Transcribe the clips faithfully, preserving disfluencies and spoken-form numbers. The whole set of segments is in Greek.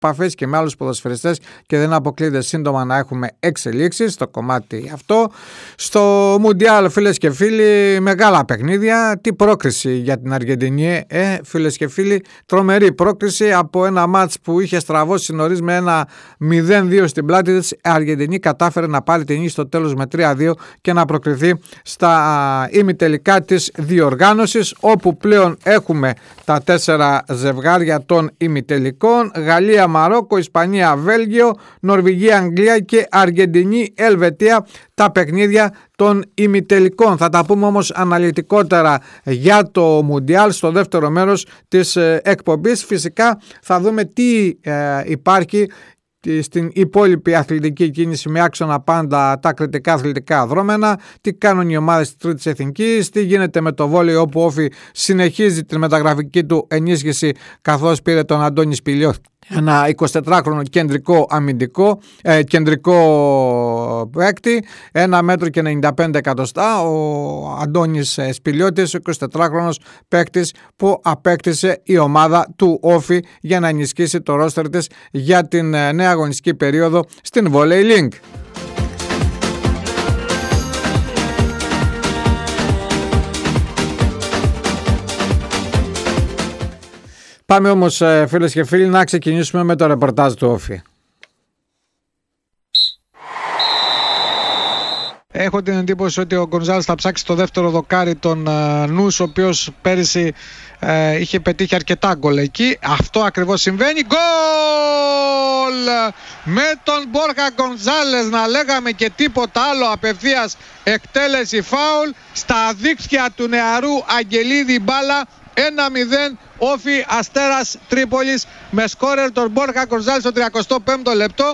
επαφές και με άλλους ποδοσφαιριστές και δεν αποκλείεται σύντομα να έχουμε εξελίξεις στο κομμάτι αυτό. Στο Μουντιάλ, φίλες και φίλοι, μεγάλα παιχνίδια. Τι πρόκριση για την Αργεντινή, ε, φίλες και φίλοι, τρομερή πρόκριση από ένα μάτς που είχε στραβώσει νωρίς με ένα μηδέν δύο στην πλάτη της. Η Αργεντινή κατάφερε να πάρει την νίκη στο τέλος με τρία δύο και να προκριθεί στα ημιτελικά της διοργάνωσης, όπου πλέον έχουμε τα τέσσερα ζευγάρια των ημιτελικών: Γαλλία, Μαρόκο, Ισπανία, Βέλγιο, Νορβηγία, Αγγλία και Αργεντινή, Ελβετία, τα παιχνίδια των ημιτελικών. Θα τα πούμε όμως αναλυτικότερα για το Μουντιάλ στο δεύτερο μέρος της εκπομπής. Φυσικά θα δούμε τι ε, υπάρχει στην υπόλοιπη αθλητική κίνηση με άξονα πάντα τα κριτικά αθλητικά δρόμενα, τι κάνουν οι ομάδες της Τρίτης Εθνικής, τι γίνεται με το βόλεϊ, όπου ο Όφη συνεχίζει την μεταγραφική του ενίσχυση καθώς πήρε τον Αντώνη Σπηλιό, ένα εικοσιτετράχρονο κεντρικό αμυντικό, ε, κεντρικό παίκτη, ένα μέτρο και ενενήντα πέντε εκατοστά. Ο Αντώνης Σπηλιώτης, ο εικοσιτετράχρονος παίκτης που απέκτησε η ομάδα του Όφη για να ενισχύσει το ρόστερ της για την νέα αγωνιστική περίοδο στην Volley Link. Πάμε όμως, φίλες και φίλοι, να ξεκινήσουμε με το ρεπορτάζ του Όφη. Έχω την εντύπωση ότι ο Γκονζάλες θα ψάξει το δεύτερο δοκάρι των uh, Νους, ο οποίος πέρυσι uh, είχε πετύχει αρκετά γκολ εκεί. Αυτό ακριβώς συμβαίνει. Γκολ! Με τον Μπόρχα Γκονζάλες, να λέγαμε και τίποτα άλλο. Απευθείας εκτέλεση φάουλ στα δίκτυα του νεαρού Αγγελίδη μπάλα. ένα μηδέν Όφη Αστέρας Τρίπολης με σκόρερ τον Μπόρχα Γκονζάλες στο τριακοστό πέμπτο λεπτό.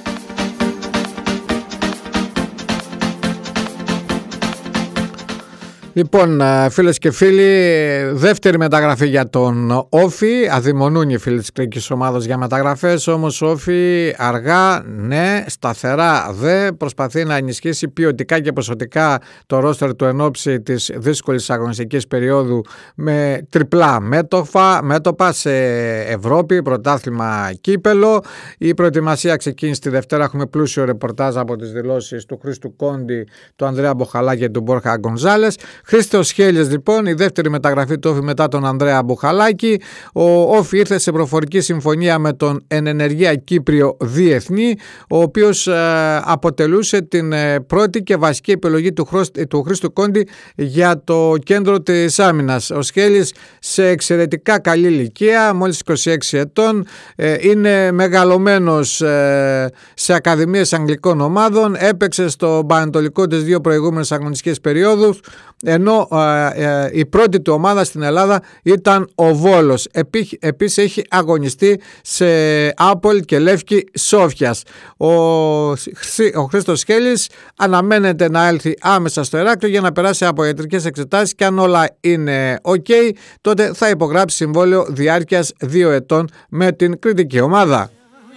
Λοιπόν, φίλες και φίλοι, δεύτερη μεταγραφή για τον Όφη. Αδειμονούν οι φίλοι της κριτικής ομάδας για μεταγραφές, όμως ο Όφη αργά, ναι, σταθερά δε, προσπαθεί να ενισχύσει ποιοτικά και ποσοτικά το ρόστερ του εν ώψη της δύσκολης αγωνιστικής περίοδου με τριπλά μέτωπα, μέτωπα σε Ευρώπη, πρωτάθλημα, κύπελο. Η προετοιμασία ξεκίνησε τη Δευτέρα. Έχουμε πλούσιο ρεπορτάζ από τις δηλώσεις του Χρήστου Κόντι, του Ανδρέα Μποχαλάκη και του Μπόρχα Γκονζάλες. Χρήστος Σχέλιες, λοιπόν, η δεύτερη μεταγραφή του Όφη μετά τον Ανδρέα Μπουχαλάκη. Ο Όφη ήρθε σε προφορική συμφωνία με τον εν ενεργεία Κύπριο διεθνή, ο οποίος ε, αποτελούσε την ε, πρώτη και βασική επιλογή του, Χρώσ, του Χρήστου Κόντι για το κέντρο της άμυνας. Ο Σχέλιες σε εξαιρετικά καλή ηλικία, μόλις είκοσι έξι ετών, ε, είναι μεγαλωμένος ε, σε ακαδημίες αγγλικών ομάδων, έπαιξε στο Πανετολικό τις δύο προηγούμενες αγωνιστικές περιόδους, ενώ ε, ε, η πρώτη του ομάδα στην Ελλάδα ήταν ο Βόλος. Επί, επίσης έχει αγωνιστεί σε Άπολ και Λεύκη Σόφιας. Ο, ο Χρήστος Σχέλης αναμένεται να έλθει άμεσα στο Ηράκλειο για να περάσει από ιατρικές εξετάσεις, και αν όλα είναι ok, τότε θα υπογράψει συμβόλαιο διάρκειας δύο ετών με την κριτική ομάδα.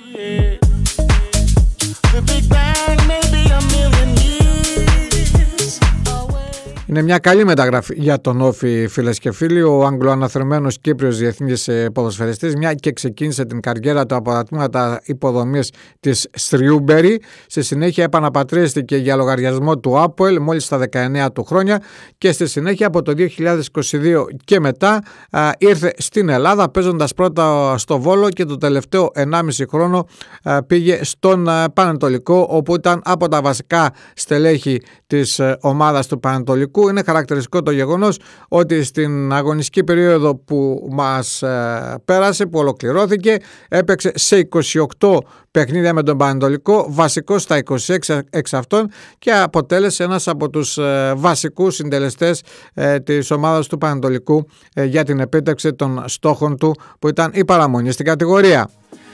Είναι μια καλή μεταγραφή για τον Όφη, φίλες και φίλοι. Ο Αγγλοαναθερωμένος Κύπριος διεθνής ποδοσφαιριστής, μια και ξεκίνησε την καριέρα του από τα τμήματα υποδομής της Σριούμπερι. Στη συνέχεια επαναπατρίστηκε για λογαριασμό του Άποελ μόλις στα δεκαεννέα του χρόνια, και στη συνέχεια από το δύο χιλιάδες είκοσι δύο και μετά α, ήρθε στην Ελλάδα, παίζοντας πρώτα στο Βόλο και το τελευταίο ενάμιση χρόνο α, πήγε στον α, Πανετολικό, όπου ήταν από τα βασικά στελέχη της α, ομάδας του Πανετολικού. Είναι χαρακτηριστικό το γεγονός ότι στην αγωνιστική περίοδο που μας ε, πέρασε, που ολοκληρώθηκε, έπαιξε σε είκοσι οκτώ παιχνίδια με τον Πανετολικό, βασικός στα είκοσι έξι εξ αυτών, και αποτέλεσε ένας από τους ε, βασικούς συντελεστές ε, της ομάδας του Πανετολικού ε, για την επίτευξη των στόχων του, που ήταν η παραμονή στην κατηγορία.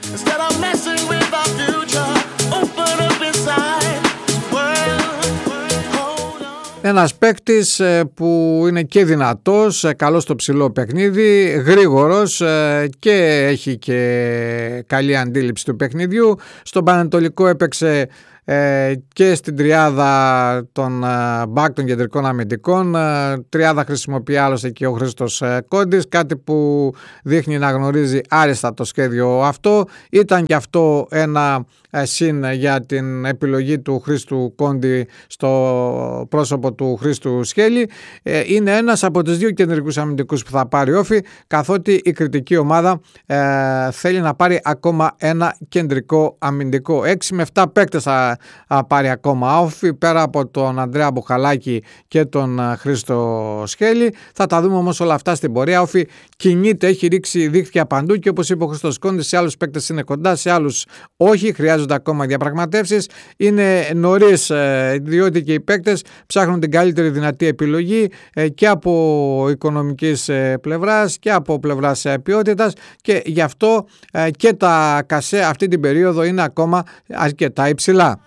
Ένας παίκτης που είναι και δυνατός, καλός στο ψηλό παιχνίδι, γρήγορος και έχει και καλή αντίληψη του παιχνιδιού. Στον Πανετολικό έπαιξε ε, και στην τριάδα των back των κεντρικών αμυντικών. Τριάδα χρησιμοποιεί άλλωστε και ο Χρήστος Κόντης, κάτι που δείχνει να γνωρίζει άριστα το σχέδιο αυτό. Ήταν και αυτό ένα συν για την επιλογή του Χρήστου Κόντι στο πρόσωπο του Χρήστου Σχέλη. Είναι ένας από τους δύο κεντρικούς αμυντικούς που θα πάρει Όφη, καθότι η κριτική ομάδα ε, θέλει να πάρει ακόμα ένα κεντρικό αμυντικό. έξι με επτά παίκτες θα, θα πάρει ακόμα Όφη, πέρα από τον Ανδρέα Μπουχαλάκη και τον Χρήστο Σχέλη. Θα τα δούμε όμως όλα αυτά στην πορεία. Όφη κινείται, έχει ρίξει δίχτυα παντού και όπως είπε ο Χρήστος Κόντης, σε άλλους παίκτες είναι κοντά, σε άλλους όχι, χρειάζονται ακόμα διαπραγματεύσεις. Είναι νωρίς, διότι και οι παίκτες ψάχνουν την καλύτερη δυνατή επιλογή και από οικονομικής πλευράς και από πλευράς ποιότητας, και γι' αυτό και τα κασέ αυτή την περίοδο είναι ακόμα αρκετά υψηλά.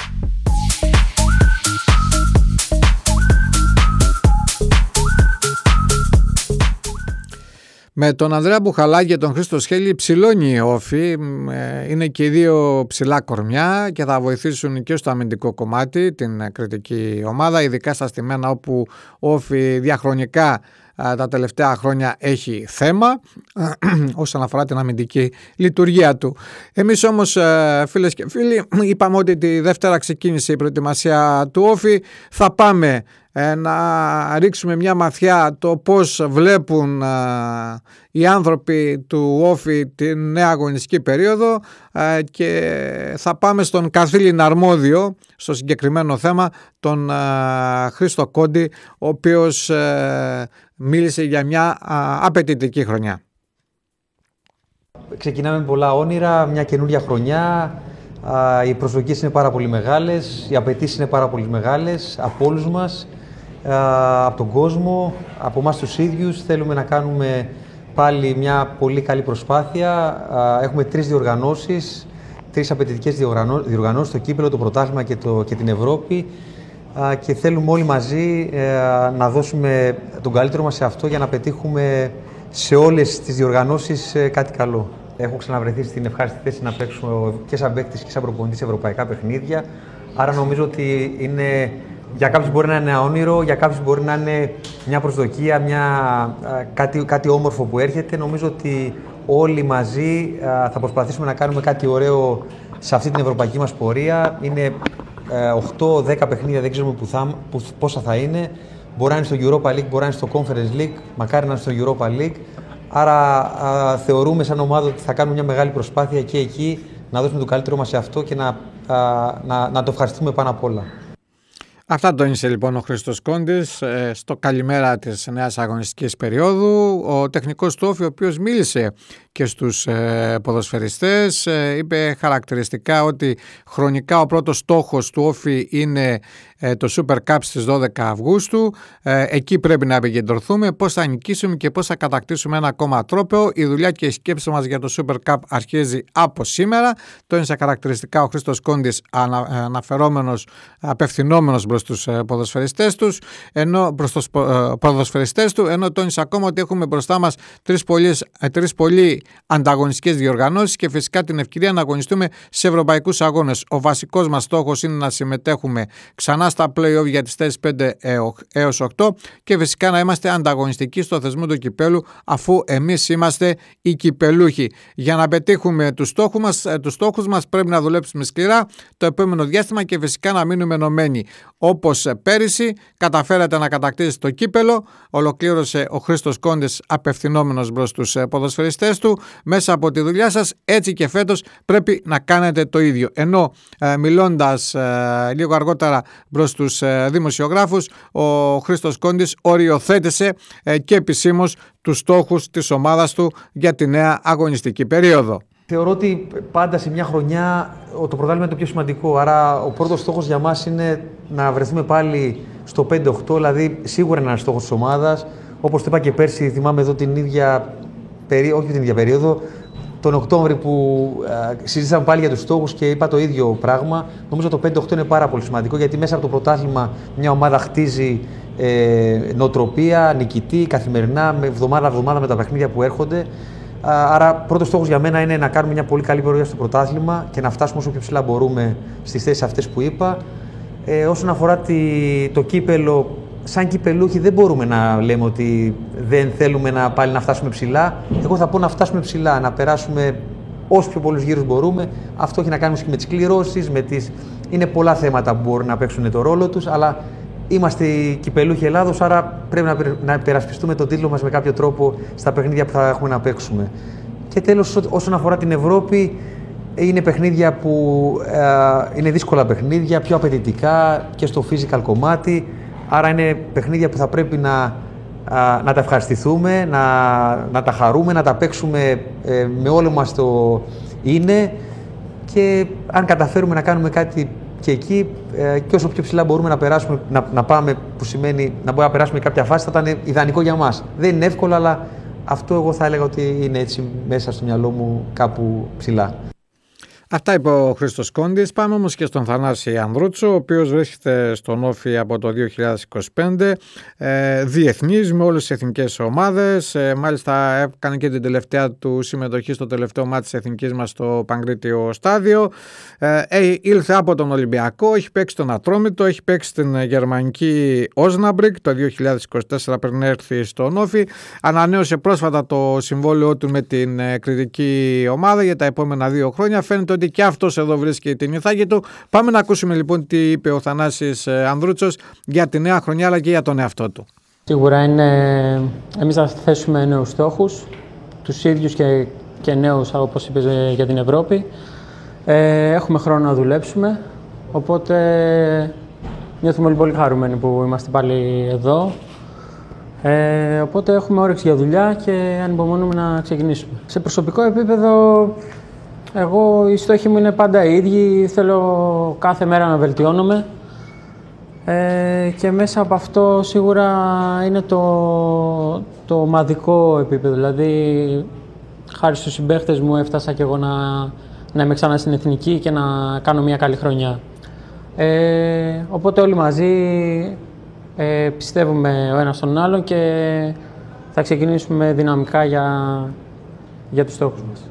Με τον Ανδρέα Μπουχαλάκη και τον Χρήστο Σχέλη ψηλώνει η Όφη, είναι και οι δύο ψηλά κορμιά και θα βοηθήσουν και στο αμυντικό κομμάτι την κριτική ομάδα, ειδικά στα στημένα όπου ο Όφη διαχρονικά τα τελευταία χρόνια έχει θέμα όσον αφορά την αμυντική λειτουργία του. Εμείς όμως, φίλες και φίλοι, είπαμε ότι τη Δευτέρα ξεκίνησε η προετοιμασία του Όφη. Θα πάμε να ρίξουμε μια ματιά το πώς βλέπουν οι άνθρωποι του Όφη την νέα αγωνιστική περίοδο και θα πάμε στον καθήλυνα αρμόδιο στο συγκεκριμένο θέμα, τον Χρήστο Κόντι, ο οποίος μίλησε για μια απαιτητική χρονιά. Ξεκινάμε με πολλά όνειρα, μια καινούρια χρονιά. Οι προσδοκίες είναι πάρα πολύ μεγάλες, οι απαιτήσεις είναι πάρα πολύ μεγάλες από όλους μας, από τον κόσμο, από εμάς τους ίδιους. Θέλουμε να κάνουμε πάλι μια πολύ καλή προσπάθεια. Έχουμε τρεις διοργανώσεις, τρεις απαιτητικές διοργανώσεις, το κύπελλο, το πρωτάθλημα και, το, και την Ευρώπη, και θέλουμε όλοι μαζί να δώσουμε τον καλύτερο μας σε αυτό για να πετύχουμε σε όλες τις διοργανώσεις κάτι καλό. Έχω ξαναβρεθεί στην ευχάριστη θέση να παίξω και σαν παίκτης και σαν προπονητής σε ευρωπαϊκά παιχνίδια. Άρα νομίζω ότι είναι, για κάποιους μπορεί να είναι ένα όνειρο, για κάποιους μπορεί να είναι μια προσδοκία, μια, κάτι, κάτι όμορφο που έρχεται. Νομίζω ότι όλοι μαζί θα προσπαθήσουμε να κάνουμε κάτι ωραίο σε αυτή την ευρωπαϊκή μας πορεία. Είναι οκτώ δέκα παιχνίδια, δεν ξέρουμε που θα, που, πόσα θα είναι. Μπορεί να είναι στο Europa League, μπορεί να είναι στο Conference League, μακάρι να είναι στο Europa League. Άρα α, θεωρούμε σαν ομάδα ότι θα κάνουμε μια μεγάλη προσπάθεια και εκεί να δώσουμε το καλύτερο μας σε αυτό και να, α, να, να το ευχαριστούμε πάνω απ' όλα. Αυτά τόνισε λοιπόν ο Χρήστος Κόντης ε, στο καλημέρα της νέας αγωνιστικής περίοδου. Ο τεχνικός του Όφη, ο οποίος μίλησε και στους ε, ποδοσφαιριστές, ε, είπε χαρακτηριστικά ότι χρονικά ο πρώτος στόχος του Όφη είναι ε, το Super Cup στις δώδεκα Αυγούστου. Ε, εκεί πρέπει να επικεντρωθούμε, πώς θα νικήσουμε και πώς θα κατακτήσουμε ένα ακόμα τρόπαιο. Η δουλειά και η σκέψη μας για το Super Cup αρχίζει από σήμερα. Τόνισε χαρακτηριστικά ο Χρήστος Κόντης, ανα, αναφερόμενος, απευθυνόμενος προς τους ποδοσφαιριστές τους, ενώ προς τους ποδοσφαιριστές του, ενώ τόνισε ακόμα ότι έχουμε μπροστά μας τρεις πολύ, τρεις πολύ ανταγωνιστικές διοργανώσεις και φυσικά την ευκαιρία να αγωνιστούμε σε ευρωπαϊκούς αγώνες. Ο βασικός μας στόχος είναι να συμμετέχουμε ξανά στα play-off για τις θέσεις πέντε έως οκτώ και φυσικά να είμαστε ανταγωνιστικοί στο θεσμό του κυπέλου, αφού εμείς είμαστε οι κυπελούχοι. Για να πετύχουμε τους στόχους μας, τους στόχους μας πρέπει να δουλέψουμε σκληρά το επόμενο διάστημα και φυσικά να μείνουμε ενωμένοι. Όπως πέρυσι καταφέρατε να κατακτήσετε το κύπελο, ολοκλήρωσε ο Χρήστος Κόντης απευθυνόμενος προς τους ποδοσφαιριστές του μέσα από τη δουλειά σας, έτσι και φέτος πρέπει να κάνετε το ίδιο. Ενώ ε, μιλώντας ε, λίγο αργότερα προς τους ε, δημοσιογράφους, ο Χρήστος Κόντης οριοθέτησε ε, και επισήμως τους στόχους της ομάδας του για τη νέα αγωνιστική περίοδο. Θεωρώ ότι πάντα σε μια χρονιά το πρωτάθλημα είναι το πιο σημαντικό. Άρα, ο πρώτος στόχος για μας είναι να βρεθούμε πάλι στο πέντε οκτώ, δηλαδή σίγουρα είναι ένας στόχος της ομάδας. Όπως το είπα και πέρσι, θυμάμαι εδώ την ίδια περίοδο, όχι την ίδια περίοδο, τον Οκτώβρη που ε, συζήτησαμε πάλι για τους στόχους και είπα το ίδιο πράγμα. Νομίζω το πέντε οκτώ είναι πάρα πολύ σημαντικό, γιατί μέσα από το πρωτάθλημα μια ομάδα χτίζει ε, νοοτροπία, νικητή, καθημερινά, με εβδομάδα-εβδομάδα με τα παιχνίδια που έρχονται. Άρα, πρώτος στόχος για μένα είναι να κάνουμε μια πολύ καλή πορεία στο πρωτάθλημα και να φτάσουμε όσο πιο ψηλά μπορούμε στις θέσεις αυτές που είπα. Ε, όσον αφορά τη, το κύπελο, σαν κυπελούχοι δεν μπορούμε να λέμε ότι δεν θέλουμε να, πάλι να φτάσουμε ψηλά. Εγώ θα πω να φτάσουμε ψηλά, να περάσουμε όσο πιο πολλούς γύρους μπορούμε. Αυτό έχει να κάνει και με τις κληρώσεις, με τις... είναι πολλά θέματα που μπορούν να παίξουν το ρόλο τους, αλλά είμαστε οι κυπελούχοι Ελλάδος, άρα πρέπει να, να υπερασπιστούμε τον τίτλο μας με κάποιο τρόπο στα παιχνίδια που θα έχουμε να παίξουμε. Και τέλος, όσον αφορά την Ευρώπη, είναι παιχνίδια που ε, είναι δύσκολα παιχνίδια, πιο απαιτητικά και στο physical κομμάτι. Άρα είναι παιχνίδια που θα πρέπει να, ε, να τα ευχαριστηθούμε, να, να τα χαρούμε, να τα παίξουμε ε, με όλο μας το είναι. Και αν καταφέρουμε να κάνουμε κάτι και εκεί, ε, και όσο πιο ψηλά μπορούμε να περάσουμε, να, να πάμε, που σημαίνει να μπορούμε να περάσουμε κάποια φάση, θα ήταν ιδανικό για μας. Δεν είναι εύκολο, αλλά αυτό εγώ θα έλεγα ότι είναι έτσι μέσα στο μυαλό μου κάπου ψηλά. Αυτά είπε ο Χρήστος Κόντης. Πάμε όμως και στον Θανάση Ανδρούτσο, ο οποίος βρίσκεται στον Όφη από το δύο χιλιάδες είκοσι πέντε, ε, διεθνής με όλες τις εθνικές ομάδες. Ε, μάλιστα έκανε και την τελευταία του συμμετοχή στο τελευταίο μάτι της εθνικής μας στο Παγκρίτιο Στάδιο. Ε, ε, ήλθε από τον Ολυμπιακό, έχει παίξει τον Ατρόμητο, έχει παίξει στην γερμανική Osnabrück το δύο χιλιάδες είκοσι τέσσερα πριν έρθει στον Όφη. Ανανέωσε πρόσφατα το συμβόλαιό του με την ε, κριτική ομάδα για τα επόμενα δύο χρόνια. Φαίνεται ότι και αυτός εδώ βρίσκει την ηθάκη του. Πάμε να ακούσουμε λοιπόν τι είπε ο Θανάσης Ανδρούτσος για τη νέα χρονιά αλλά και για τον εαυτό του. Σίγουρα είναι εμείς θα θέσουμε νέους στόχους, τους ίδιους και, και νέους όπως είπες για την Ευρώπη. Ε, έχουμε χρόνο να δουλέψουμε, οπότε νιώθουμε όλοι πολύ χαρούμενοι που είμαστε πάλι εδώ. Ε, οπότε έχουμε όρεξη για δουλειά και ανυπομονούμε να ξεκινήσουμε. Σε προσωπικό επίπεδο, εγώ οι στόχοι μου είναι πάντα οι ίδιοι, θέλω κάθε μέρα να βελτιώνομαι ε, και μέσα από αυτό σίγουρα είναι το, το ομαδικό επίπεδο, δηλαδή χάρη στους συμπαίχτες μου έφτασα και εγώ να, να είμαι ξανά στην εθνική και να κάνω μια καλή χρονιά. Ε, οπότε όλοι μαζί ε, πιστεύουμε ο ένας τον άλλον και θα ξεκινήσουμε δυναμικά για, για τους στόχους μας.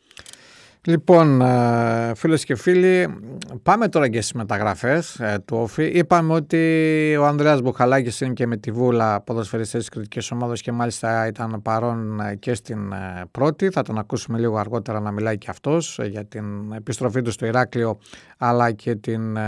Λοιπόν, φίλες και φίλοι, πάμε τώρα και στις μεταγραφές του Όφη. Είπαμε ότι ο Ανδρέας Μπουχαλάκης είναι και με τη Βούλα ποδοσφαιριστής της κριτικής ομάδας και μάλιστα ήταν παρόν και στην πρώτη. Θα τον ακούσουμε λίγο αργότερα να μιλάει και αυτός για την επιστροφή του στο Ηράκλειο αλλά και την...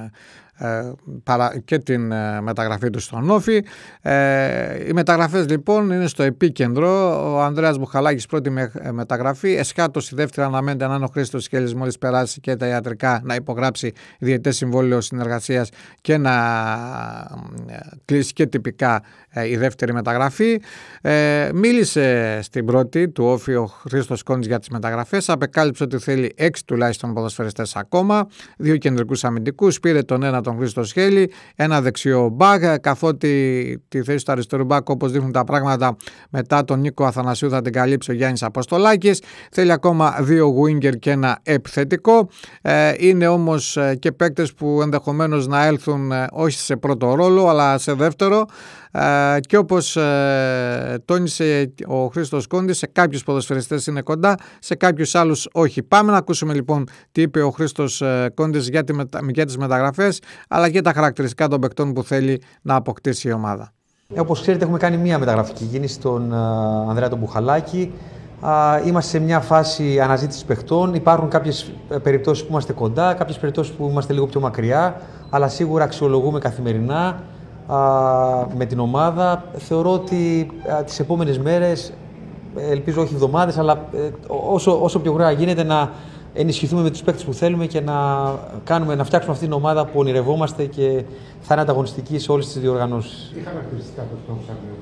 και την μεταγραφή του στον Όφη. Ε, οι μεταγραφές λοιπόν είναι στο επίκεντρο. Ο Ανδρέας Μπουχαλάκης πρώτη με, μεταγραφή. Εσχάτως η δεύτερη αναμένεται να είναι ο Χρήστος Σκέλης μόλις περάσει και τα ιατρικά να υπογράψει διετές συμβόλαιο συνεργασίας και να κλείσει και τυπικά ε, η δεύτερη μεταγραφή. Ε, μίλησε στην πρώτη του Όφη ο Χρήστος Κόντης για τις μεταγραφές. Απεκάλυψε ότι θέλει έξι τουλάχιστον ποδοσφαιριστές ακόμα, δύο κεντρικούς αμυντικούς, πήρε τον ένα τον Χρήστο Σχέλη, ένα δεξιό μπακ, καθότι τη θέση του αριστερού μπακ όπως δείχνουν τα πράγματα μετά τον Νίκο Αθανασίου θα την καλύψει ο Γιάννης Αποστολάκης. Θέλει ακόμα δύο winger και ένα επιθετικό. Ε, είναι όμως και παίκτες που ενδεχομένως να έλθουν όχι σε πρώτο ρόλο αλλά σε δεύτερο. Uh, και όπως uh, τόνισε ο Χρήστος Κόντης, σε κάποιους ποδοσφαιριστές είναι κοντά, σε κάποιους άλλους όχι. Πάμε να ακούσουμε λοιπόν τι είπε ο Χρήστος uh, Κόντης για, τη μετα... για τις μεταγραφές αλλά και τα χαρακτηριστικά των παικτών που θέλει να αποκτήσει η ομάδα. Ε, όπως ξέρετε έχουμε κάνει μία μεταγραφική κίνηση στον uh, Ανδρέα τον Μπουχαλάκη. Uh, είμαστε σε μια φάση αναζήτησης παιχτών. Υπάρχουν κάποιες περιπτώσεις που είμαστε κοντά, κάποιες περιπτώσεις που είμαστε λίγο πιο μακριά, αλλά σίγουρα αξιολογούμε καθημερινά με την ομάδα. Θεωρώ ότι α, τις επόμενες μέρες, ελπίζω όχι εβδομάδες, αλλά ε, όσο, όσο πιο γρήγορα γίνεται να ενισχυθούμε με τους παίκτες που θέλουμε και να, κάνουμε, να φτιάξουμε αυτή την ομάδα που ονειρευόμαστε και θα είναι ανταγωνιστική σε όλες τις διοργανώσεις. Τι χαρακτηριστικά παιχτών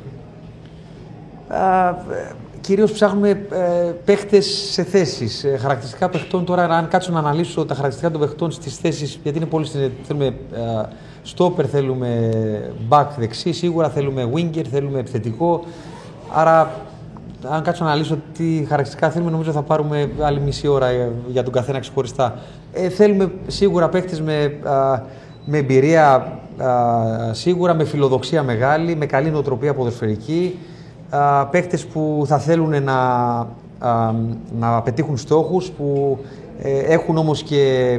ψάχνουμε? Κυρίως ψάχνουμε ε, παίχτες σε θέσεις. Ε, χαρακτηριστικά παιχτών, τώρα αν κάτσω να αναλύσω τα χαρακτηριστικά των παιχτών στις θέσεις, γιατί είναι πολύ θέλουμε ε, στόπερ, θέλουμε back δεξί, σίγουρα θέλουμε winger, θέλουμε επιθετικό. Άρα, αν κάτσω να αναλύσω τι χαρακτηριστικά θέλουμε, νομίζω θα πάρουμε άλλη μισή ώρα για τον καθένα ξεχωριστά. Ε, θέλουμε σίγουρα παίχτες με, α, με εμπειρία, α, σίγουρα με φιλοδοξία μεγάλη, με καλή νοοτροπία ποδοσφαιρική. Παίκτες που θα θέλουν να, α, να πετύχουν στόχους που ε, έχουν όμως και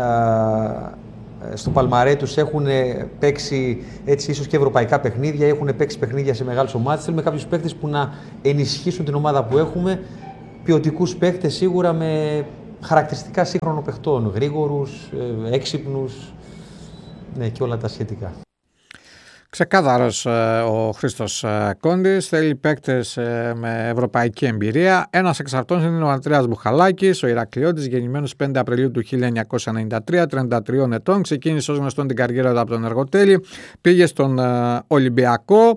α, στο παλμαρέ τους έχουν παίξει έτσι ίσως και ευρωπαϊκά παιχνίδια, έχουν παίξει παιχνίδια σε μεγάλες ομάδες. Θέλουμε κάποιους παίκτες που να ενισχύσουν την ομάδα που έχουμε, ποιοτικούς παίκτες σίγουρα με χαρακτηριστικά σύγχρονων παιχτών, γρήγορους, έξυπνους, ναι, και όλα τα σχετικά. Ξεκάθαρος ο Χρήστος Κόντης, θέλει παίκτες με ευρωπαϊκή εμπειρία. Ένας εξ αυτών είναι ο Ανδρέας Μπουχαλάκης, ο Ηρακλειώτης, γεννημένος πέντε Απριλίου του χίλια εννιακόσια ενενήντα τρία, τριάντα τριών ετών. Ξεκίνησε ως γνωστόν την καριέρα του από τον Εργοτέλη, πήγε στον Ολυμπιακό,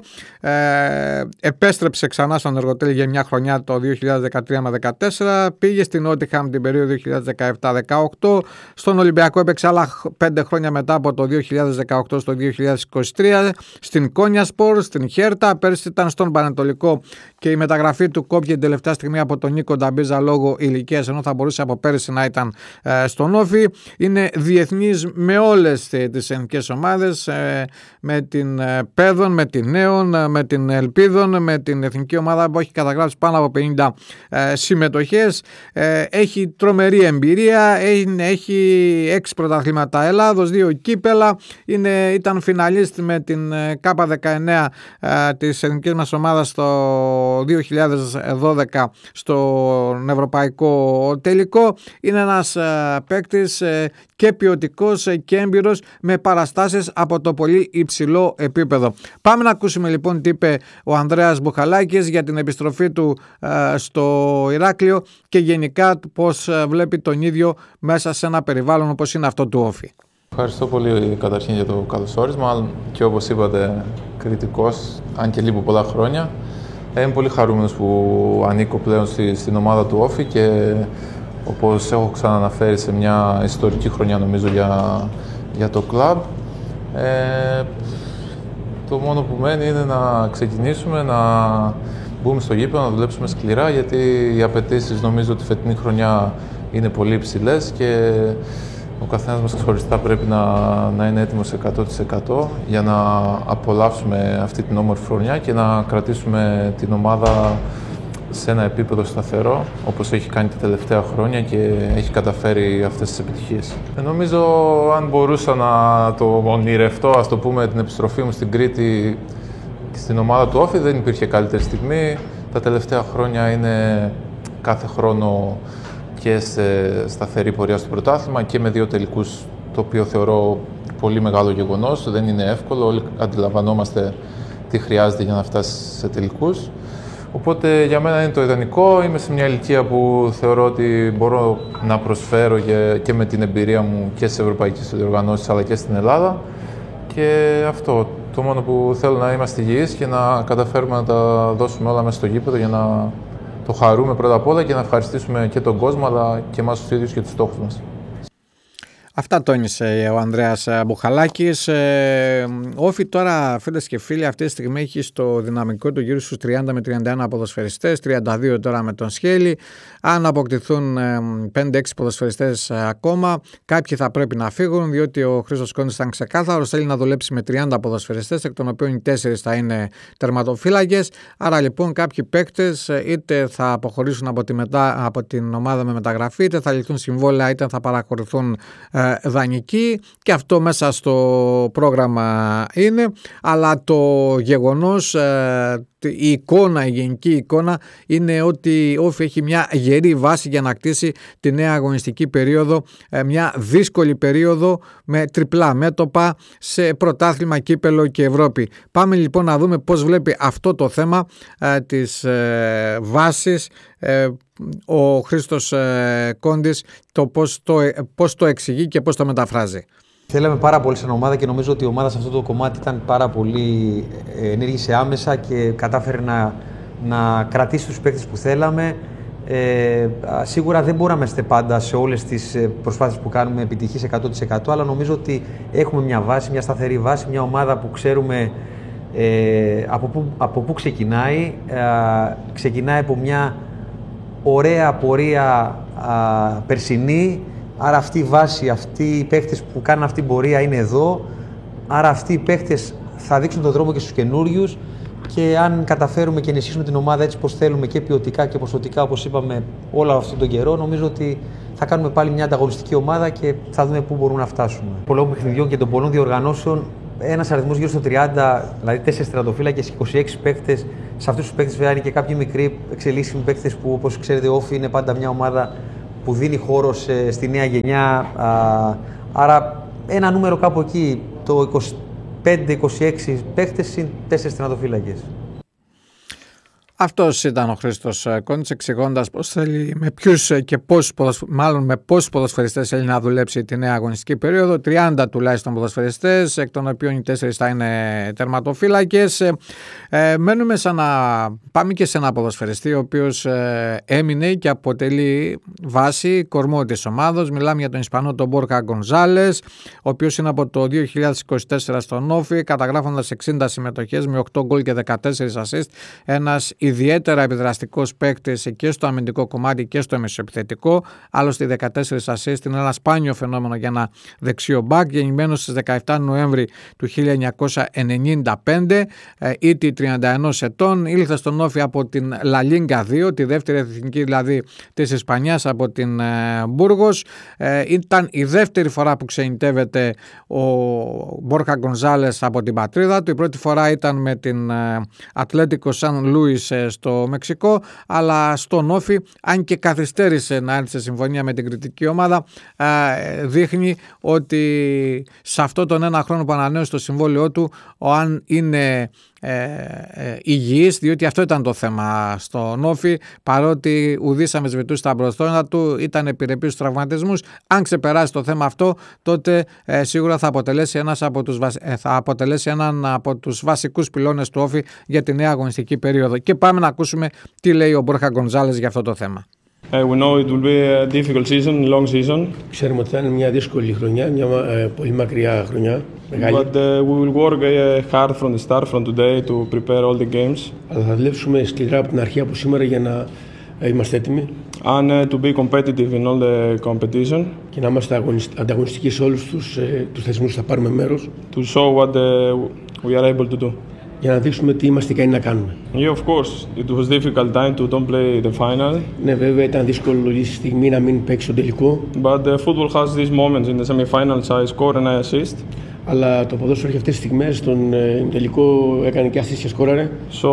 ε, επέστρεψε ξανά στον Εργοτέλη για μια χρονιά το δύο χιλιάδες δεκατρία με δεκατέσσερα, πήγε στην Νότιχαμ την περίοδο δύο χιλιάδες δεκαεπτά δεκαοκτώ, στον Ολυμπιακό έπαιξε άλλα πέντε χρόνια μετά από το δύο χιλιάδες δεκαοκτώ στο δύο χιλιάδες είκοσι τρία, στην Κόνιασπορ, στην Χέρτα, πέρσι ήταν στον Πανετολικό και η μεταγραφή του κόπηκε την τελευταία στιγμή από τον Νίκο Νταμπίζα λόγω ηλικίας, ενώ θα μπορούσε από πέρσι να ήταν ε, στον Όφη. Είναι διεθνής με όλες τις εθνικές ομάδες, ε, με την ε, Πέδων, με την Νέων, με την Ελπίδων, με την εθνική ομάδα που έχει καταγράψει πάνω από πενήντα ε, συμμετοχές. Ε, έχει τρομερή εμπειρία, έχει, έχει έξι πρωταθλήματα Ελλάδος, δύο κύπελα, είναι, ήταν φιναλίστ με την Κάπα δεκαεννέα ε, της εθνικής μας ομάδας το δύο χιλιάδες δώδεκα στον ευρωπαϊκό τελικό. Είναι ένας ε, παίκτης ε, και ποιοτικός ε, και έμπειρος με παραστάσεις από το πολύ υψηλό επίπεδο. Πάμε να ακούσουμε λοιπόν τι είπε ο Ανδρέας Μπουχαλάκης για την επιστροφή του ε, στο Ηράκλειο και γενικά πώς ε, βλέπει τον ίδιο μέσα σε ένα περιβάλλον όπως είναι αυτό του Όφη. Ευχαριστώ πολύ καταρχήν για το καλωσόρισμα και όπως είπατε κριτικός, αν και λίγο πολλά χρόνια. Είμαι πολύ χαρούμενος που ανήκω πλέον στη, στην ομάδα του Όφη και όπως έχω ξαναναφέρει σε μια ιστορική χρονιά νομίζω για, για το κλαμπ. Ε, το μόνο που μένει είναι να ξεκινήσουμε, να μπούμε στο γήπεδο, να δουλέψουμε σκληρά γιατί οι απαιτήσεις νομίζω ότι φετινή χρονιά είναι πολύ υψηλές και ο καθένας μας ξεχωριστά πρέπει να, να είναι έτοιμος εκατό τοις εκατό για να απολαύσουμε αυτή την όμορφη χρονιά και να κρατήσουμε την ομάδα σε ένα επίπεδο σταθερό, όπως έχει κάνει τα τελευταία χρόνια και έχει καταφέρει αυτές τις επιτυχίες. Ε, νομίζω, αν μπορούσα να το ονειρευτώ, ας το πούμε, την επιστροφή μου στην Κρήτη και στην ομάδα του Όφη, δεν υπήρχε καλύτερη στιγμή. Τα τελευταία χρόνια είναι κάθε χρόνο και σε σταθερή πορεία στο πρωτάθλημα και με δύο τελικούς, το οποίο θεωρώ πολύ μεγάλο γεγονός. Δεν είναι εύκολο, όλοι αντιλαμβανόμαστε τι χρειάζεται για να φτάσει σε τελικούς. Οπότε για μένα είναι το ιδανικό. Είμαι σε μια ηλικία που θεωρώ ότι μπορώ να προσφέρω και με την εμπειρία μου και σε ευρωπαϊκές οργανώσεις αλλά και στην Ελλάδα. Και αυτό, το μόνο που θέλω να είμαστε υγιείς και να καταφέρουμε να τα δώσουμε όλα μέσα στο γήπεδο για να το χαρούμε πρώτα απ' όλα και να ευχαριστήσουμε και τον κόσμο αλλά και εμάς τους ίδιους και τους στόχους μας. Αυτά τόνισε ο Ανδρέας Μπουχαλάκης. Ε, Όφη τώρα, φίλες και φίλοι, αυτή τη στιγμή έχει στο δυναμικό του γύρω στους τριάντα με τριάντα ένα ποδοσφαιριστές, τριάντα δύο τώρα με τον Σχέλη. Αν αποκτηθούν ε, πέντε έξι ποδοσφαιριστές ε, ακόμα, κάποιοι θα πρέπει να φύγουν, διότι ο Χρήστος Κόντης ήταν ξεκάθαρος, θέλει να δουλέψει με τριάντα ποδοσφαιριστές, εκ των οποίων οι τέσσερις θα είναι τερματοφύλακες. Άρα λοιπόν κάποιοι παίκτες είτε θα αποχωρήσουν από, τη μετά, από την ομάδα με μεταγραφή, είτε θα ληφθούν συμβόλαια, είτε θα παραχωρηθούν ε, δανεική, και αυτό μέσα στο πρόγραμμα είναι, αλλά το γεγονός, η εικόνα, η γενική εικόνα είναι ότι Όφη έχει μια γερή βάση για να κτίσει τη νέα αγωνιστική περίοδο, μια δύσκολη περίοδο με τριπλά μέτωπα σε πρωτάθλημα, κύπελο και Ευρώπη. Πάμε λοιπόν να δούμε πώς βλέπει αυτό το θέμα ε, της ε, βάσης ε, ο Χρήστος ε, Κόντης, το πώς, το πώς το εξηγεί και πώς το μεταφράζει. Θέλαμε πάρα πολύ σαν ομάδα και νομίζω ότι η ομάδα σε αυτό το κομμάτι ήταν πάρα πολύ, ενέργησε άμεσα και κατάφερε να, να κρατήσει τους παίκτες που θέλαμε. Ε, σίγουρα δεν μπορούμε να είμαστε πάντα σε όλες τις προσπάθειες που κάνουμε επιτυχής εκατό τοις εκατό, αλλά νομίζω ότι έχουμε μια βάση, μια σταθερή βάση, μια ομάδα που ξέρουμε ε, από, που, από πού ξεκινάει. Ε, ξεκινάει από μια ωραία πορεία α, περσινή. Άρα αυτή η βάση, αυτοί οι παίχτες που κάνουν αυτή την πορεία είναι εδώ. Άρα αυτοί οι παίχτες θα δείξουν τον δρόμο και στους καινούριους. και αν καταφέρουμε και ενισχύσουμε την ομάδα έτσι πως θέλουμε και ποιοτικά και ποσοτικά, όπως είπαμε όλο αυτόν τον καιρό, νομίζω ότι θα κάνουμε πάλι μια ανταγωνιστική ομάδα και θα δούμε πού μπορούμε να φτάσουμε. Πολλών παιχνιδιών και των πολλών διοργανώσεων, ένας αριθμός γύρω στο τριάντα, δηλαδή τέσσερις τερματοφύλακες και είκοσι έξι παίκτες. Σε αυτούς τους παίκτες βέβαια είναι και κάποιοι μικροί εξελίσσιμοι παίκτες που, όπως ξέρετε, Όφη είναι πάντα μια ομάδα που δίνει χώρο σε, στη νέα γενιά. Α, άρα ένα νούμερο κάπου εκεί, το είκοσι πέντε είκοσι έξι παίκτες συν τέσσερις τερματοφύλακες. Αυτός ήταν ο Χρήστος Κόντης, εξηγώντας πώς θέλει, με ποιους και πώς, μάλλον με πόσους ποδοσφαιριστές θέλει να δουλέψει τη νέα αγωνιστική περίοδο. τριάντα τουλάχιστον ποδοσφαιριστές, εκ των οποίων οι τέσσερις θα είναι τερματοφύλακες. Ε, μένουμε σαν να πάμε και σε ένα ποδοσφαιριστή, ο οποίος ε, έμεινε και αποτελεί βάση κορμό της ομάδος. Μιλάμε για τον Ισπανό, τον Μπόρχα Γκονζάλες, ο οποίος είναι από το δύο χιλιάδες είκοσι τέσσερα στον Όφη, καταγράφοντας εξήντα συμμετοχές με οκτώ γκολ και δεκατέσσερα assist. Ένας ιδιαίτερα επιδραστικός παίκτης και στο αμυντικό κομμάτι και στο μεσοεπιθετικό. Άλλωστε, οι δεκατέσσερα assist είναι ένα σπάνιο φαινόμενο για ένα δεξιό μπακ. Γεννημένος στις δεκαεπτά Νοέμβρη του χίλια εννιακόσια ενενήντα πέντε, ήτη τριάντα ένα ετών, ήλθε στον Όφη από την La Liga δύο, τη δεύτερη εθνική δηλαδή της Ισπανίας, από την Μπούργος. Ήταν η δεύτερη φορά που ξενιτεύεται ο Μπόρχα Γκονζάλες από την πατρίδα του. Η πρώτη φορά ήταν με την Ατλέτικο Σαν Λούις στο Μεξικό, αλλά στον Όφη, αν και καθυστέρησε να έρθει σε συμφωνία με την κριτική ομάδα, δείχνει ότι σε αυτό τον ένα χρόνο που ανανέωσε το συμβόλαιό του, ο αν είναι Ε, ε, υγιής, διότι αυτό ήταν το θέμα στον Όφη, παρότι ουδής αμεσβητούσε τα μπροστόνα του, ήταν επιρρεπής στους τραυματισμούς. Αν ξεπεράσει το θέμα αυτό, τότε ε, σίγουρα θα αποτελέσει, ένας από τους, ε, θα αποτελέσει έναν από τους βασικούς πυλώνες του Όφη για τη νέα αγωνιστική περίοδο. Και πάμε να ακούσουμε τι λέει ο Μπόρχα Γκονζάλες για αυτό το θέμα. Uh, we know it will be a difficult season, long season. Ξέρουμε ότι θα είναι μια δύσκολη χρονιά, μια ε, πολύ μακριά χρονιά, μεγάλη. But uh, we will work uh, hard from the start, from today, to prepare all the games. Αλλά θα δουλέψουμε σκληρά από την αρχή, από σήμερα, για να ε, είμαστε έτοιμοι. And uh, to be competitive in all the competition. Και να είμαστε ανταγωνιστικοί σε όλους τους, ε, τους θεσμούς που θα πάρουμε μέρος. To show what uh, we are able to do. Για να δείξουμε τι είμαστε ικανοί να κάνουμε. Yeah, of course. It was difficult time to don't play the final. Ναι, βέβαια ήταν δύσκολη στιγμή να μην παίξει το τελικό. But the football has these moments in the semi-finals. I score and I assist. Αλλά το ποδόσφαιρο έχει αυτές τις στιγμές. Στον ε, τελικό έκανε και assist και σκόραρε. So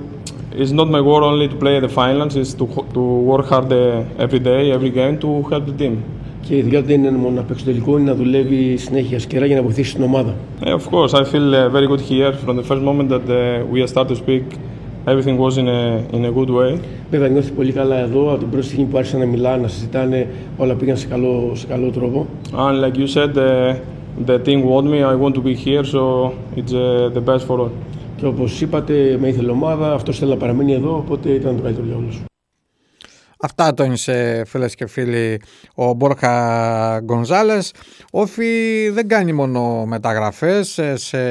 it's not my goal only to play the finals. It's to to work hard every day, every game to help the team. Και η δουλειά του δεν είναι μόνο να παίξει το τελικό, είναι να δουλεύει συνέχεια σκερά για να βοηθήσει την ομάδα. Yeah, of course, I feel uh, very good here. From the first moment that uh, we started to speak, everything was in a in a good way. Βέβαια, νιώθει πολύ καλά εδώ. Από την πρώτη στιγμή που άρχισαν να μιλάνε, να συζητάνε, όλα πήγαν σε καλό, σε καλό τρόπο. And like you said, uh, the team want me. I want to be here, so it's uh, the best for all. Και όπως είπατε, με ήθελε ομάδα, αυτός θέλει να παραμείνει εδώ, οπότε ήταν το καλύτερο για όλους. Αυτά τόνισε, φίλες και φίλοι, ο Μπόρχα Γκονζάλες. Όφη δεν κάνει μόνο μεταγραφές σε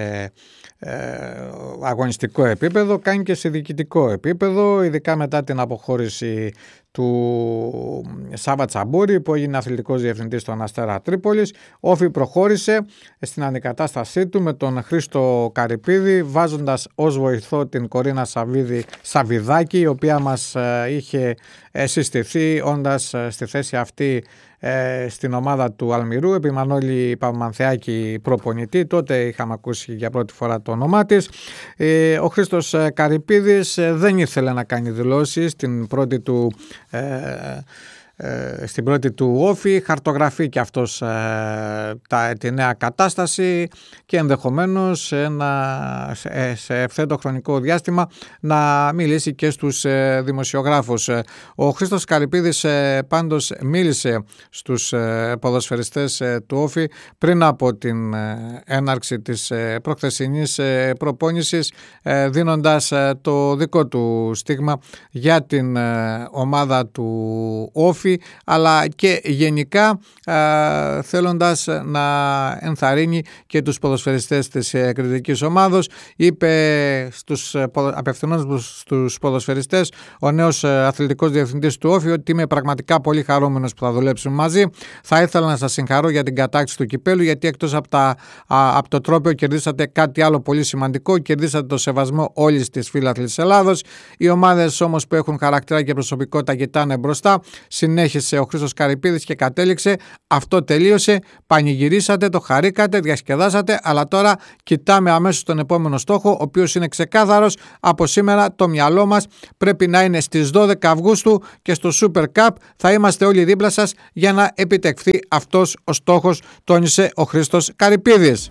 ε, αγωνιστικό επίπεδο, κάνει και σε διοικητικό επίπεδο, ειδικά μετά την αποχώρηση του Σάβα Τσαμπούρη, που έγινε αθλητικός διευθυντής στον Αστέρα Τρίπολης. Όφη προχώρησε στην αντικατάστασή του με τον Χρήστο Καρυπίδη, βάζοντας ως βοηθό την Κορίνα Σαβίδη Σαβιδάκη, η οποία μας είχε συστηθεί όντας στη θέση αυτή στην ομάδα του Αλμυρού, επί Μανώλη Παπαμανθεάκη προπονητή. Τότε είχαμε ακούσει για πρώτη φορά το όνομά της. Ο Χρήστος Καρυπίδης δεν ήθελε να κάνει δηλώσεις στην πρώτη του ε, ε, στην πρώτη του Όφη, χαρτογραφεί και αυτός ε, τα, τη νέα κατάσταση και ενδεχομένως σε, ένα, σε, σε ευθέτω χρονικό διάστημα να μιλήσει και στους ε, δημοσιογράφους. Ο Χρήστος Καρυπίδης ε, πάντως μίλησε στους ε, ποδοσφαιριστές ε, του Όφη πριν από την ε, έναρξη της ε, προχθεσινής ε, προπόνησης, ε, δίνοντας ε, το δικό του στίγμα για την ε, ομάδα του Όφη, Όφη, αλλά και γενικά ε, θέλοντας να ενθαρρύνει και τους ποδοσφαιριστές της ε, κριτικής ομάδος. Είπε στους, απευθυνόμενος στους ποδοσφαιριστές ο νέος ε, αθλητικός διευθυντής του Όφη ότι είμαι πραγματικά πολύ χαρούμενος που θα δουλέψουμε μαζί. Θα ήθελα να σας συγχαρώ για την κατάκτηση του κυπέλου, γιατί εκτός από, τα, α, από το τρόπαιο κερδίσατε κάτι άλλο πολύ σημαντικό, κερδίσατε το σεβασμό όλης της φίλαθλης της Ελλάδος. Οι ομάδες όμως που έχουν χαρακτήρα και προσωπικότητα κοιτάνε μπροστά. Συνέχισε ο Χρήστος Καρυπίδης και κατέληξε. Αυτό τελείωσε. Πανηγυρίσατε, το χαρήκατε, διασκεδάσατε, αλλά τώρα κοιτάμε αμέσως τον επόμενο στόχο, ο οποίος είναι ξεκάθαρος. Από σήμερα το μυαλό μας πρέπει να είναι στις δώδεκα Αυγούστου και στο Super Cup θα είμαστε όλοι δίπλα σας για να επιτευχθεί αυτός ο στόχος, τόνισε ο Χρήστος Καρυπίδης.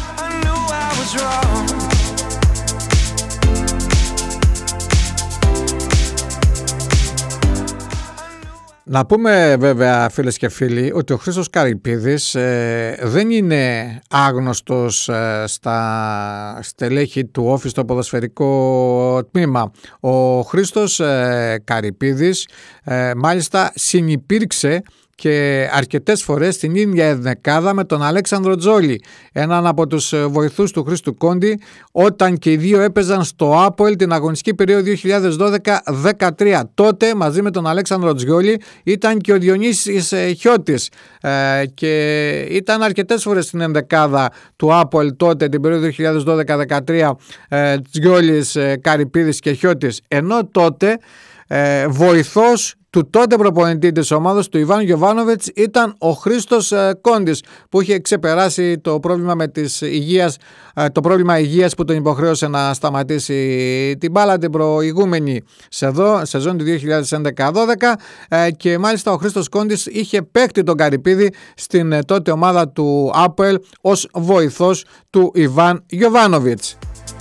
Να πούμε βέβαια, φίλες και φίλοι, ότι ο Χρήστος Καρυπίδης ε, δεν είναι άγνωστος ε, στα στελέχη του Όφη στο ποδοσφαιρικό τμήμα. Ο Χρήστος ε, Καρυπίδης ε, μάλιστα συνυπήρξε και αρκετές φορές στην ίδια ενδεκάδα με τον Αλέξανδρο Τζόλι, έναν από τους βοηθούς του Χρήστου Κόντι, όταν και οι δύο έπαιζαν στο ΑΠΟΕΛ την αγωνιστική περίοδο δύο χιλιάδες δώδεκα δεκατρία. Τότε μαζί με τον Αλέξανδρο Τζόλι ήταν και ο Διονύσης Χιώτης ε, και ήταν αρκετές φορές στην ενδεκάδα του ΑΠΟΕΛ τότε την περίοδο δύο χιλιάδες δώδεκα δεκατρία, ε, Τζόλις, ε, Καρυπίδης και Χιώτης, ενώ τότε ε, βοηθός του τότε προπονητή της ομάδας, του Ιβάν Γιοβάνοβιτς, ήταν ο Χρήστος ε, Κόντης, που είχε ξεπεράσει το πρόβλημα με τις υγείας, ε, το πρόβλημα υγείας που τον υποχρέωσε να σταματήσει την μπάλα την προηγούμενη σεζόν του δύο χιλιάδες έντεκα δώδεκα ε, και μάλιστα ο Χρήστος Κόντης είχε παίκτη τον Καρυπίδη στην ε, τότε ομάδα του ΑΠΟΕΛ ως βοηθός του Ιβάν Γιοβάνοβιτς.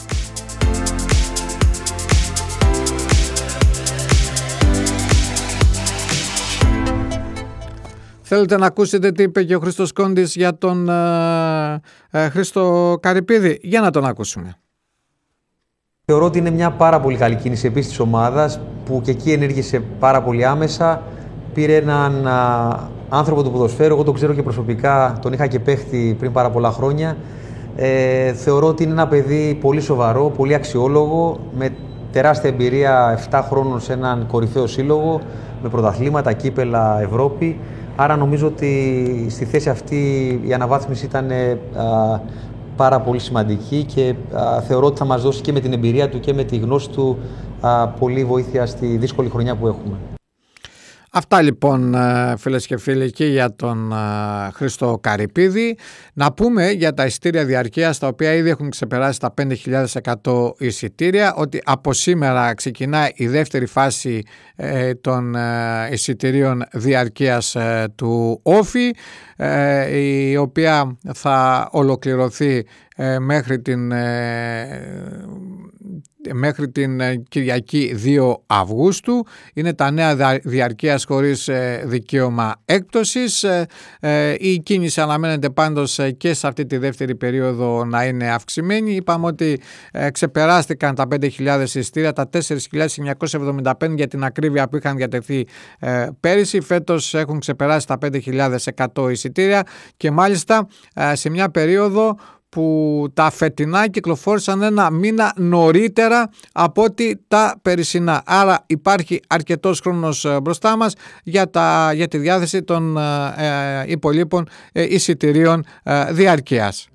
Θέλετε να ακούσετε τι είπε και ο Χρήστος Κόντης για τον ε, ε, Χρήστο Καρυπίδη? Για να τον ακούσουμε. Θεωρώ ότι είναι μια πάρα πολύ καλή κίνηση επίσης της ομάδας, που και εκεί ενέργησε πάρα πολύ άμεσα. Πήρε έναν α, άνθρωπο του ποδοσφαίρου, εγώ τον ξέρω και προσωπικά, τον είχα και παίχτη πριν πάρα πολλά χρόνια. Ε, θεωρώ ότι είναι ένα παιδί πολύ σοβαρό, πολύ αξιόλογο, με τεράστια εμπειρία επτά χρόνων σε έναν κορυφαίο σύλλογο, με πρωταθλήματα, κύπελα, Ευρώπη. Άρα νομίζω ότι στη θέση αυτή η αναβάθμιση ήταν α, πάρα πολύ σημαντική και α, θεωρώ ότι θα μας δώσει και με την εμπειρία του και με τη γνώση του α, πολύ βοήθεια στη δύσκολη χρονιά που έχουμε. Αυτά λοιπόν, φίλες και φίλοι, και για τον Χρήστο Καρυπίδη. Να πούμε για τα εισιτήρια διαρκείας, τα οποία ήδη έχουν ξεπεράσει τα πέντε χιλιάδες εκατό εισιτήρια, ότι από σήμερα ξεκινάει η δεύτερη φάση ε, των ε, εισιτηρίων διαρκείας ε, του Όφη, ε, η οποία θα ολοκληρωθεί ε, μέχρι την... Ε, μέχρι την Κυριακή δύο Αυγούστου. Είναι τα νέα διαρκείας χωρίς δικαίωμα έκπτωσης. Η κίνηση αναμένεται πάντως και σε αυτή τη δεύτερη περίοδο να είναι αυξημένη. Είπαμε ότι ξεπεράστηκαν τα πέντε χιλιάδες εισιτήρια, τα τέσσερις χιλιάδες εννιακόσια εβδομήντα πέντε για την ακρίβεια που είχαν διατεθεί πέρυσι. Φέτος έχουν ξεπεράσει τα πέντε χιλιάδες εκατό εισιτήρια και μάλιστα σε μια περίοδο που τα φετινά κυκλοφόρησαν ένα μήνα νωρίτερα από ότι τα περσινά. Άρα υπάρχει αρκετός χρόνος μπροστά μας για, τα, για τη διάθεση των ε, υπολείπων ε, εισιτηρίων ε, διαρκείας.